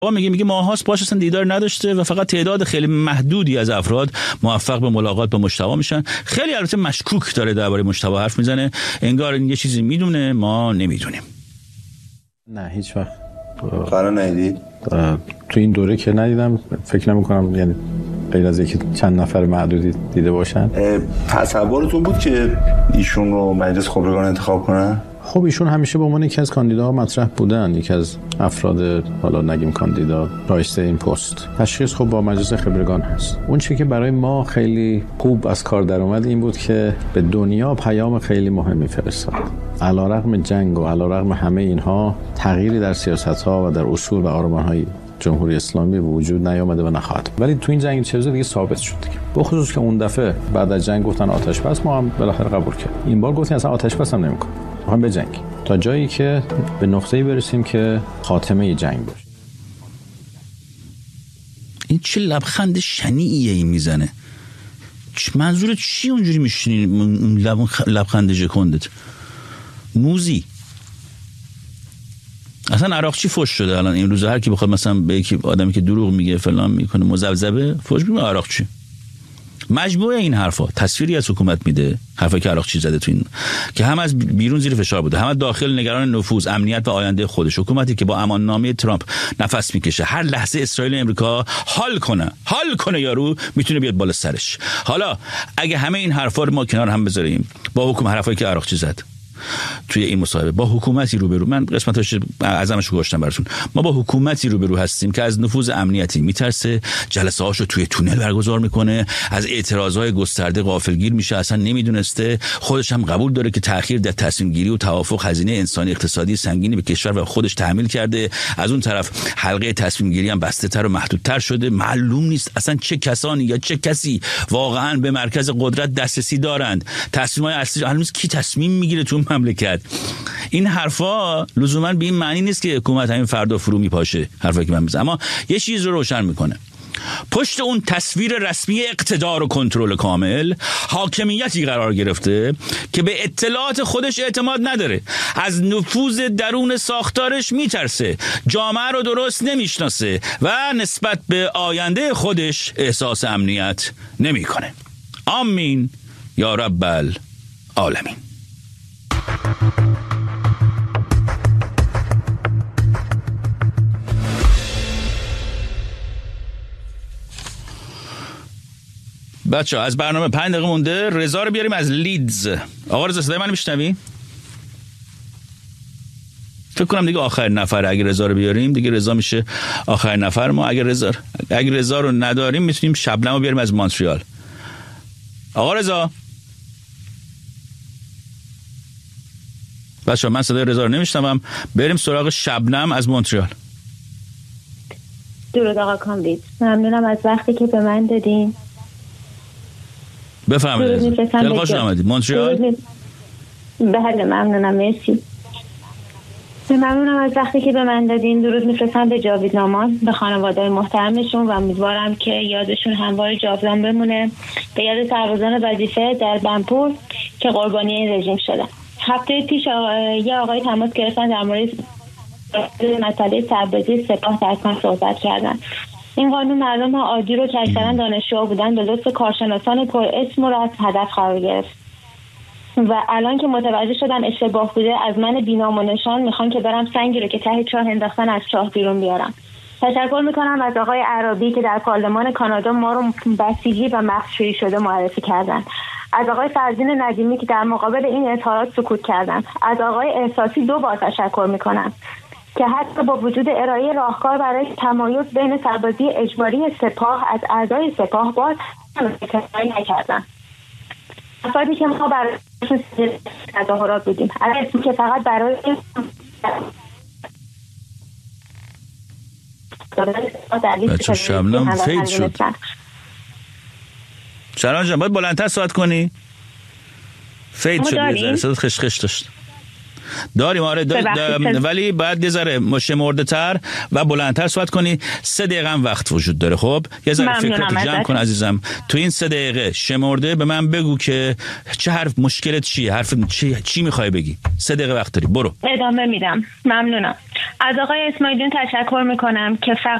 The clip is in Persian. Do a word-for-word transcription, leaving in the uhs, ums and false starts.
آقا میگه میگه ماهاست باش اصلا دیدار نداشته و فقط تعداد خیلی محدودی از افراد موفق به ملاقات با مجتبی میشن. خیلی البته مشکوک داره درباره مجتبی حرف میزنه، انگار این یه چیزی میدونه ما نمیدونیم. نه هیچ وقت قرار ندیدید؟ تو این دوره که ندیدم، فکر نمی‌کنم، یعنی غیر از یکی چند نفر معدودی دیده باشن. تصورتون بود که ایشون رو مجلس خبرگان انتخاب کنن؟ خب ایشون همیشه به عنوان یکی از کاندیداها مطرح بودن، یکی از افراد حالا نگیم کاندیدا رایسته این پست. تشخیص خب با مجلس خبرگان هست. اون چیزی که برای ما خیلی خوب از کار در اومد این بود که به دنیا پیام خیلی مهمی فرستاد. علیرغم جنگ و علیرغم همه اینها تغییری در سیاست‌ها و در اصول و آرمان‌های جمهوری اسلامی به وجود نیامده و نخواهد. ولی تو این جنگ چه دیگه ثابت شد دیگه. بخصوص که اون دفعه بعد از جنگ گفتن آتش بس، ما هم بالاخره قبول کردیم. این بار گفتن اصلا آتش بس هم نمی‌کنیم. می‌خوایم بجنگیم تا جایی که به نقطه‌ای برسیم که خاتمه جنگ باشه. این چه لبخند شنیعیه این میزنه؟ منظور چی اونجوری میشینی اون لبخند ژکندت؟ موزی اصلا عراقچی فوش شده الان این روزا، هر کی بخواد مثلا به یکی آدمی که دروغ میگه فلان میکنه مزبذبه فوش میگه عراقچی. مجموعه این حرفا تصویری از حکومت میده، حرفا که عراقچی زده تو این که هم از بیرون زیر فشار بوده، هم از داخل نگران نفوذ، امنیت و آینده خودش. حکومتی که با امان نامه ترامپ نفس میکشه، هر لحظه اسرائیل و امریکا حال کنه حال کنه یارو میتونه بیاد بالا سرش. حالا اگه همه این حرفا رو ما کنار هم بذاریم با حکومت، حرفایی که عراقچی زد توی این مصاحبه، با حکومتی روبرو، من قسمتاش اعظمش رو گذاشتم براتون، ما با حکومتی روبرو هستیم که از نفوذ امنیتی میترسه، جلسه هاشو توی تونل برگزار میکنه، از اعتراضهای گسترده غافلگیر میشه، اصلا نمیدونسته، خودش هم قبول داره که تأخیر در تصمیم گیری و توافق هزینه انسانی اقتصادی سنگینی به کشور و خودش تحمیل کرده. از اون طرف حلقه تصمیم گیری هم بسته تر و محدودتر شده. معلوم نیست اصلا چه کسانی یا چه کسی واقعا به مرکز قدرت دسترسی دارند. تصمیم‌های اصلی معلوم نیست کی تصمیم میگیره تو مملکت. این حرفا لزوما به این معنی نیست که حکومت همین فردا فرو میپاشه، حرفی که من میزنم، اما یه چیز رو روشن میکنه. پشت اون تصویر رسمی اقتدار و کنترل کامل حاکمیتی قرار گرفته که به اطلاعات خودش اعتماد نداره، از نفوذ درون ساختارش میترسه، جامعه رو درست نمیشناسه و نسبت به آینده خودش احساس امنیت نمیکنه. آمین یا رب العالمین. بچه از برنامه پنج دقیقه مونده. رضا رو بیاریم از لیدز. آقا رضا صدای من میشنوی؟ فکر کنم دیگه آخرین نفر، اگه رضا رو بیاریم دیگه رضا میشه آخرین نفر ما. اگه رضا اگه رضا رو نداریم میتونیم شبنم رو بیاریم از مونتریال. آقا رضا. بچه من صدای رضا رو نمیشنوم، بریم سراغ شبنم از مونتریال. درود آقا کامبیز، ممنونم از وقتی که به من دادین. بفرمایید. خیلی خوش آمدید. مونتریال. بله ممنونم، مرسی. ممنونم از وقتی که به من دادین. درود میفرستم به جاوید نامان، به خانواده محترمشون و امیدوارم که یادشون همواره جاودان بمونه. به یاد سربازان وظیفه در بنپور که قربانی این رژیم شدن. هفته پیش آقا... یه آقای تماس گرفتن در مورد مسئله سربازی سپاه در کان صحبت کردن. این قانون مردم عادی رو که اکثرا دانشجوها بودن به لطف کارشناسان پر اسم رو از هدف قرار گرفت و الان که متوجه شدن اشتباه بوده از من بینام و نشان میخوان که برم سنگی رو که ته چاه انداختن از چاه بیرون بیارم. تشکر میکنم از آقای عربی که در پارلمان کانادا ما رو بسیجی و مخشویی شده معرفی کردن، از آقای فرزین ندیمی که در مقابل این اظهارات سکوت کردن، از آقای احساسی دو بار تشکر میکنم که حتی با وجود ارائه راهکار برای تمایز بین سربازی اجباری سپاه از اعضای سپاه باز نکردن. افرادی که ما برای تظاهرات بودیم، اگه که فقط برای بچه شبنم فید شد. شران جان باید بلندتر صحبت کنی. فید شد یه ذره صدات خشخش داشت. داریم آره دار... دا... ولی باید یه ذره شمرده تر و بلندتر صحبت کنی. سه دقیقه هم وقت وجود داره. خب یه ذره فکراتو جمع کن عزیزم. تو این سه دقیقه شمرده به من بگو که چه حرف مشکلت چیه، حرف چی چی میخوای بگی. سه دقیقه وقت داری، برو. ادامه میدم. ممنونم. از آقای اسماعیلیون تشکر میکنم که فقط